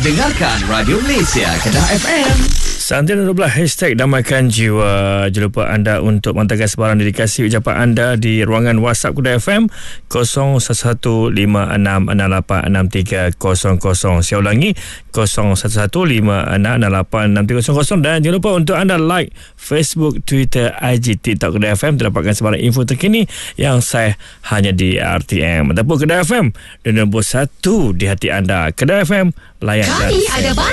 Dengarkan Radio Malaysia Kedah FM. Santian 12 hashtag damaikan jiwa. Jangan lupa anda untuk menghantarkan sebarang dedikasi ucapan anda di ruangan WhatsApp Kedah FM 011566863000. Saya ulangi 011566863000. Dan jangan lupa untuk anda like Facebook, Twitter, IG, TikTok Kedah FM untuk dapatkan sebarang info terkini yang saya hanya di RTM ataupun Kedah FM dan nombor 1 di hati anda. Kedah FM, layan dan